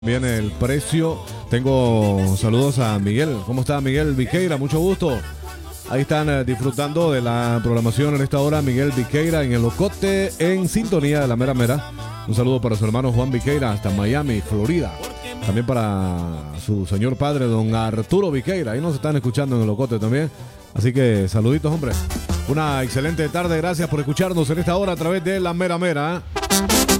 Viene el precio. Tengo saludos a Miguel. ¿Cómo está Miguel Viqueira? Mucho gusto. Ahí están disfrutando de la programación en esta hora. Miguel Viqueira en el Locote, en sintonía de la mera mera. Un saludo para su hermano Juan Viqueira hasta Miami, Florida. También para su señor padre, don Arturo Viqueira. Ahí nos están escuchando en el Locote también. Así que saluditos, hombre. Una excelente tarde. Gracias por escucharnos en esta hora a través de la mera mera.